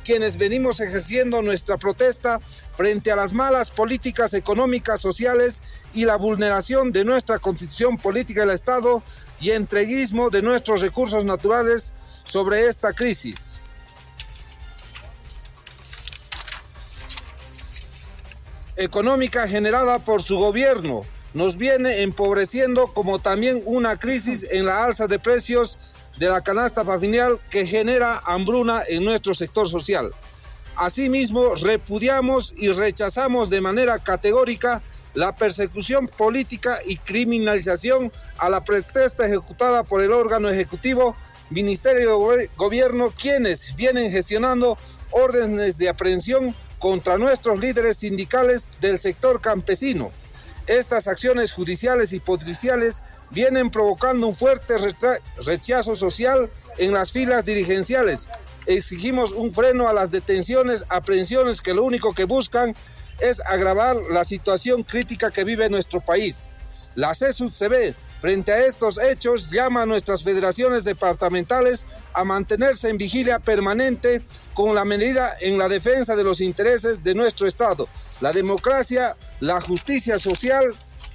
quienes venimos ejerciendo nuestra protesta frente a las malas políticas económicas, sociales y la vulneración de nuestra constitución política del Estado y entreguismo de nuestros recursos naturales sobre esta crisis. Económica generada por su gobierno nos viene empobreciendo, como también una crisis en la alza de precios de la canasta familiar que genera hambruna en nuestro sector social. Asimismo, repudiamos y rechazamos de manera categórica la persecución política y criminalización a la protesta ejecutada por el órgano ejecutivo, Ministerio de Gobierno, quienes vienen gestionando órdenes de aprehensión contra nuestros líderes sindicales del sector campesino. Estas acciones judiciales y policiales vienen provocando un fuerte rechazo social en las filas dirigenciales. Exigimos un freno a las detenciones, aprehensiones que lo único que buscan es agravar la situación crítica que vive nuestro país. La CSUCB, frente a estos hechos, llama a nuestras federaciones departamentales a mantenerse en vigilia permanente con la medida en la defensa de los intereses de nuestro Estado, la democracia, la justicia social,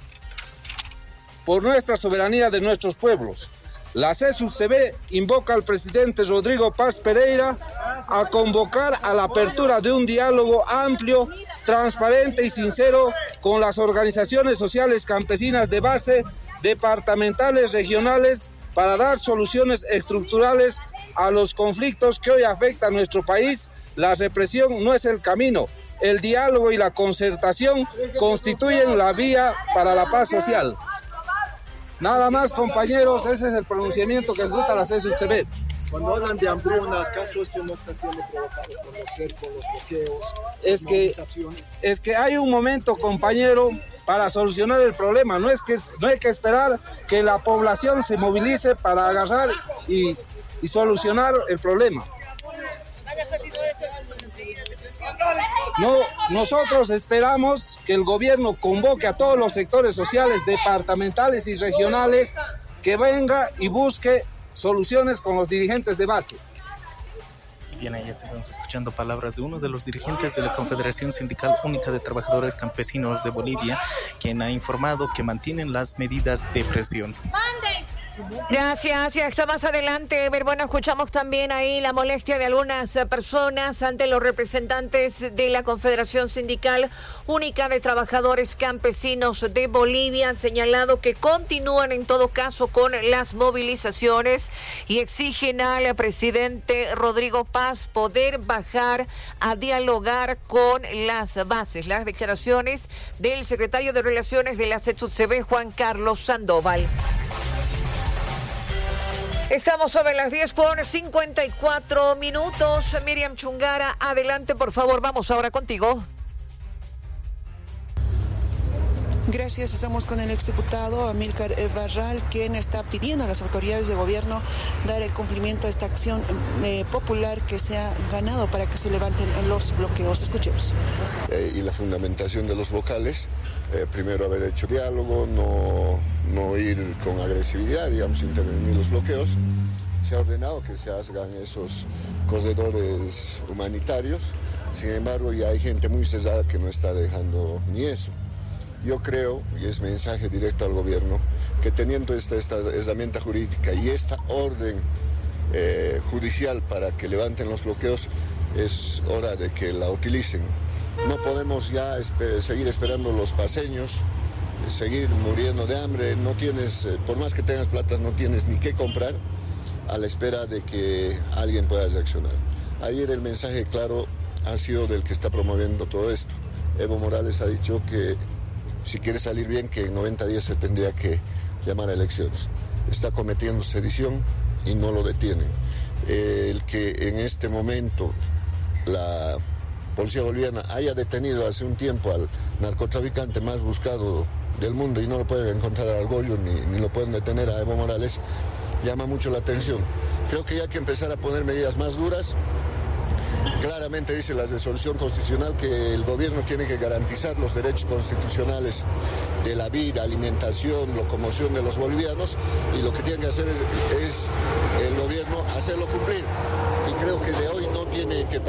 por nuestra soberanía de nuestros pueblos. La CSUCB invoca al presidente Rodrigo Paz Pereira a convocar a la apertura de un diálogo amplio, transparente y sincero con las organizaciones sociales campesinas de base, departamentales, regionales, para dar soluciones estructurales a los conflictos que hoy afectan a nuestro país. La represión no es el camino. El diálogo y la concertación constituyen la vía para la paz social. Nada más, compañeros, ese es el pronunciamiento que ejecuta la CSUCB. Cuando hablan de hambruna, ¿acaso esto no está siendo provocado por los cercos, los bloqueos, las movilizaciones? Es que hay un momento, compañero, para solucionar el problema. No hay que esperar que la población se movilice para agarrar y solucionar el problema. No, nosotros esperamos que el gobierno convoque a todos los sectores sociales departamentales y regionales, que venga y busque soluciones con los dirigentes de base. Bien, ahí estamos escuchando palabras de uno de los dirigentes de la Confederación Sindical Única de Trabajadores Campesinos de Bolivia, quien ha informado que mantienen las medidas de presión. Gracias, y hasta más adelante. Bueno, escuchamos también ahí la molestia de algunas personas ante los representantes de la Confederación Sindical Única de Trabajadores Campesinos de Bolivia. Han señalado que continúan en todo caso con las movilizaciones y exigen al presidente Rodrigo Paz poder bajar a dialogar con las bases. Las declaraciones del secretario de Relaciones de la CSUCB, Juan Carlos Sandoval. Estamos sobre las 10:54. Miriam Chungara, adelante, por favor. Vamos ahora contigo. Gracias, estamos con el exdiputado Amílcar Barral, quien está pidiendo a las autoridades de gobierno dar el cumplimiento a esta acción popular que se ha ganado para que se levanten los bloqueos. Escuchemos. Y la fundamentación de los vocales, primero haber hecho diálogo, no ir con agresividad, digamos, intervenir los bloqueos. Se ha ordenado que se hagan esos corredores humanitarios, sin embargo ya hay gente muy cesada que no está dejando ni eso. Yo creo, y es mensaje directo al gobierno, que teniendo esta herramienta jurídica y esta orden judicial para que levanten los bloqueos, es hora de que la utilicen. No podemos ya seguir esperando los paseños, seguir muriendo de hambre. No tienes, por más que tengas plata, no tienes ni qué comprar a la espera de que alguien pueda reaccionar. Ayer el mensaje claro ha sido del que está promoviendo todo esto. Evo Morales ha dicho que si quiere salir bien, que en 90 días se tendría que llamar a elecciones. Está cometiendo sedición y no lo detienen. El que en este momento la policía boliviana haya detenido hace un tiempo al narcotraficante más buscado del mundo y no lo pueden encontrar a Argollo ni lo pueden detener a Evo Morales, llama mucho la atención. Creo que hay que empezar a poner medidas más duras. Claramente dice la resolución constitucional que el gobierno tiene que garantizar los derechos constitucionales de la vida, alimentación, locomoción de los bolivianos, y lo que tiene que hacer es el gobierno hacerlo cumplir. Y creo que de hoy no tiene que